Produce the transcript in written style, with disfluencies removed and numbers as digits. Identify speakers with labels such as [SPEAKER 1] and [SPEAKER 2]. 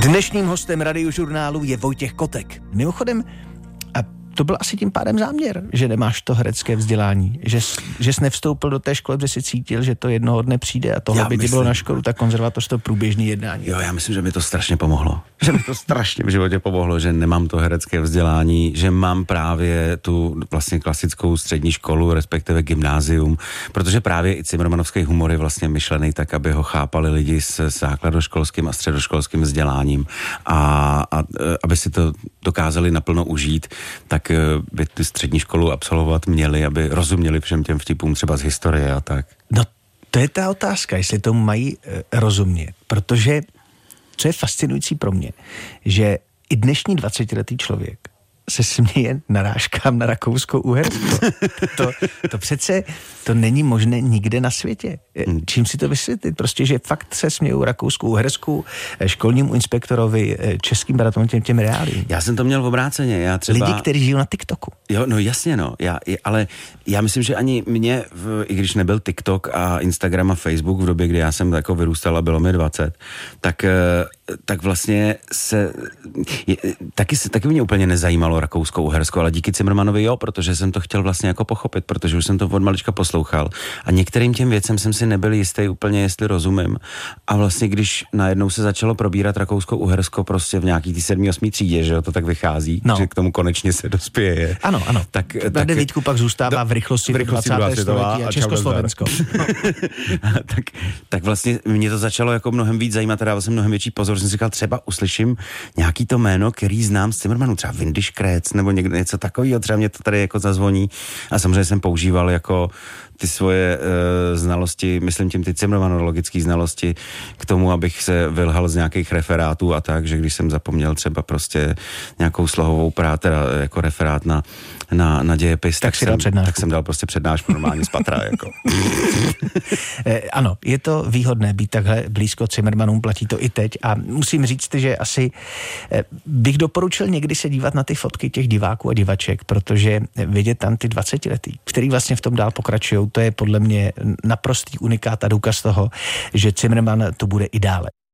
[SPEAKER 1] Dnešním hostem Radiožurnálu je Vojtěch Kotek. Mimochodem, a to byl asi tím pádem záměr, že nemáš to herecké vzdělání, že jsi nevstoupil do té školy, protože si cítil, že to jednoho dne přijde a tohle by ti bylo na školu, tak konzervatoř to průběžný jednání.
[SPEAKER 2] Jo, já myslím, že mi to strašně pomohlo. Že mi to strašně v životě pomohlo, že nemám to herecké vzdělání, že mám právě tu vlastně klasickou střední školu, respektive gymnázium, protože právě i cimrmanovský humor je vlastně myšlený tak, aby ho chápali lidi s základoškolským a středoškolským vzděláním a aby si to dokázali naplno užít, tak by tu střední školu absolvovat měli, aby rozuměli všem těm vtipům třeba z historie a tak.
[SPEAKER 1] No, to je ta otázka, jestli tomu mají rozumět, protože co je fascinující pro mě, že i dnešní 20letý člověk se směje narážkám na Rakousko-Uhersko. To přece, to není možné nikde na světě. Čím si to vysvětlit? Prostě, že fakt se smějou Rakousku-Uhersku, školnímu inspektorovi, českým bratrům, těm reálím.
[SPEAKER 2] Já jsem to měl v obráceně. Já třeba...
[SPEAKER 1] Lidi, kteří žijou na TikToku.
[SPEAKER 2] Jo, no jasně, no. Ale já myslím, že ani mě, i když nebyl TikTok a Instagram a Facebook v době, kdy já jsem jako vyrůstal a bylo mi 20, tak vlastně taky mě úplně nezajímalo Rakousko-Uhersko, ale díky Cimrmanovi jo, protože jsem to chtěl vlastně jako pochopit, protože už jsem to od malička poslouchal a některým těm věcem jsem si nebyl jistý úplně, jestli rozumím. A vlastně když najednou se začalo probírat Rakousko-Uhersko prostě v nějaký 7. 8. třídě, že jo, to tak vychází, že k tomu konečně se dospěje.
[SPEAKER 1] Ano. Tak na 9 pak zůstává v rychlosti 20. století a Československo.
[SPEAKER 2] tak vlastně mě to začalo jako mnohem víc zajímat, dával jsem mnohem větší pozor, jsem si říkal, třeba uslyším nějaký to jméno, který znám z Cimrmanů, třeba Windy Škrec nebo někde něco takového, třeba mě to tady jako zazvoní a samozřejmě jsem používal jako ty svoje znalosti, myslím tím ty cimrmanologické znalosti k tomu, abych se vylhal z nějakých referátů a tak, že když jsem zapomněl třeba prostě nějakou slohovou jako referát na dějepis, tak jsem dal prostě přednášku normálně z patra. Jako.
[SPEAKER 1] Ano, je to výhodné být takhle blízko Cimrmanům, platí to i teď a musím říct, že asi bych doporučil někdy se dívat na ty fotky těch diváků a divaček, protože vidět tam ty 20letý, který vlastně v tom dál pokračují, to je podle mě naprostý unikát a důkaz toho, že Cimrman to bude i dále.